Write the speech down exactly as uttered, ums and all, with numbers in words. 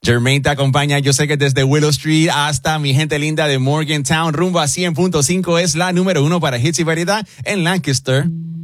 Jermaine te acompaña, yo sé que desde Willow Street hasta mi gente linda de Morgantown, rumbo a cien punto cinco es la número uno para hits y variedad en Lancaster.